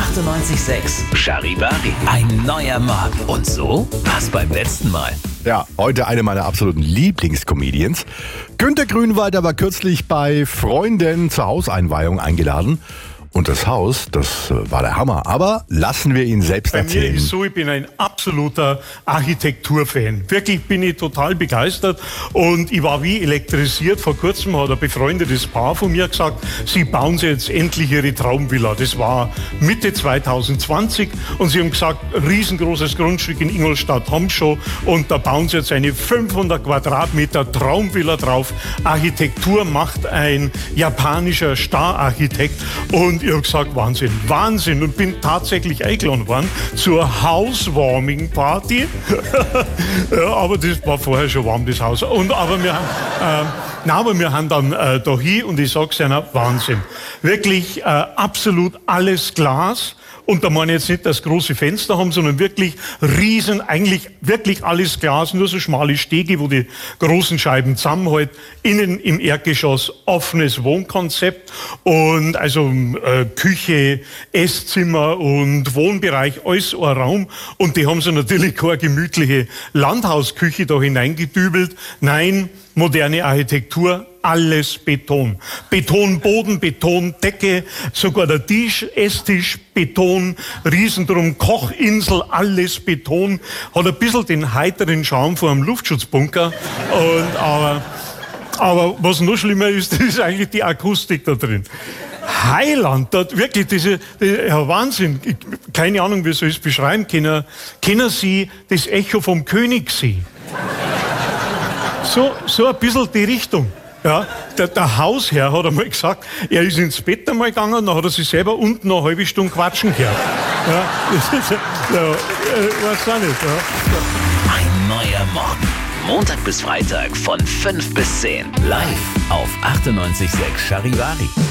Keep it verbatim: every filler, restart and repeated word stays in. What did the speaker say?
achtundneunzig Komma sechs Charivari. Ein neuer Morgen. Und so war's beim letzten Mal. Ja, heute eine meiner absoluten Lieblingscomedians. Günter Grünwalder war kürzlich bei Freunden zur Hauseinweihung eingeladen. Und das Haus, das war der Hammer. Aber lassen wir ihn selbst Bei erzählen. mir ist so, ich bin ein absoluter Architekturfan. Wirklich bin ich total begeistert. Und ich war wie elektrisiert. Vor kurzem hat ein befreundetes Paar von mir gesagt, sie bauen sich jetzt endlich ihre Traumvilla. Das war Mitte zwanzig zwanzig. Und sie haben gesagt, riesengroßes Grundstück in Ingolstadt haben sie schon. Und da bauen sie jetzt eine fünfhundert Quadratmeter Traumvilla drauf. Architektur macht ein japanischer Stararchitekt. Und ich habe gesagt, Wahnsinn, Wahnsinn. Und bin tatsächlich eingeladen worden zur Housewarming-Party. Ja, aber das war vorher schon warm, das Haus. Und, aber, wir haben, äh, na, aber wir haben dann äh, da hin und ich sag's Ihnen, Wahnsinn. Wirklich äh, absolut alles Glas. Und da meine ich jetzt nicht, dass große Fenster haben, sondern wirklich riesen, eigentlich wirklich alles Glas, nur so schmale Stege, wo die großen Scheiben zusammenhalten. Innen im Erdgeschoss offenes Wohnkonzept und also äh, Küche, Esszimmer und Wohnbereich, alles ein Raum. Und die haben so natürlich keine gemütliche Landhausküche da hineingedübelt. Nein, moderne Architektur, alles Beton. Betonboden, Betondecke, sogar der Tisch, Esstisch, Beton, Riesendrum, Kochinsel, alles Beton. Hat ein bisschen den heiteren Charme vor einem Luftschutzbunker. Und, aber, aber was noch schlimmer ist, das ist eigentlich die Akustik da drin. Heiland, dort wirklich diese, diese ja, Wahnsinn. Ich, keine Ahnung, wie soll ich es beschreiben können. Kennen Sie das Echo vom Königssee? So, so ein bisschen die Richtung. Ja, der, der Hausherr hat einmal gesagt, er ist ins Bett einmal gegangen, dann hat er sich selber unten noch eine halbe Stunde quatschen gehört. Ja, das ist, ja, weiß auch nicht. Ja. Ein neuer Morgen. Montag bis Freitag von fünf bis zehn. Live auf achtundneunzig Komma sechs Charivari.